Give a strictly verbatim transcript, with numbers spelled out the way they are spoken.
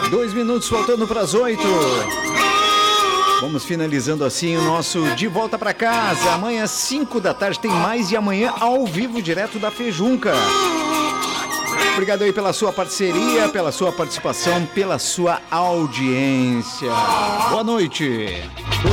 Dois minutos faltando para as oito. Vamos finalizando assim o nosso De Volta para Casa. Amanhã, cinco da tarde, tem mais e amanhã ao vivo, direto da Fejunca. Obrigado aí pela sua parceria, pela sua participação, pela sua audiência. Boa noite.